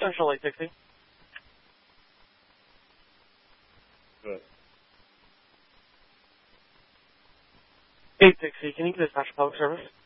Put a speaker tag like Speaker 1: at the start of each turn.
Speaker 1: Central 860.
Speaker 2: Good.
Speaker 1: 860, can you dispatch public service?